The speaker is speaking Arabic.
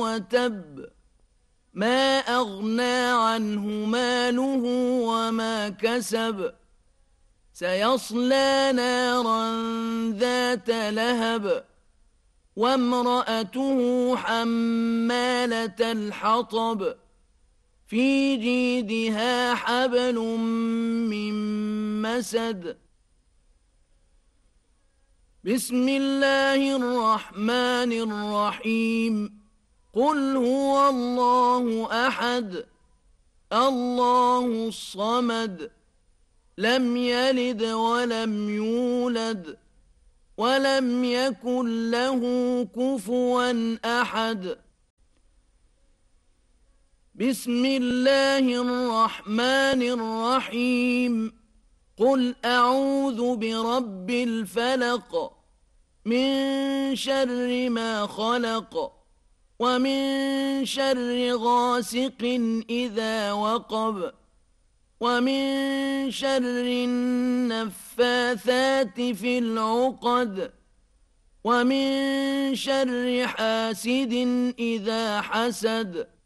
وتب ما أغنى عنه ماله وما كسب سيصلى نارا ذات لهب وامرأته حمالة الحطب في جيدها حبل من مسد بسم الله الرحمن الرحيم قل هو الله أحد الله الصمد لم يلد ولم يولد ولم يكن له كفوا أحد بسم الله الرحمن الرحيم قل أعوذ برب الفلق من شر ما خلق ومن شر غاسق إذا وقب ومن شر النفاثات في العقد ومن شر حاسد إذا حسد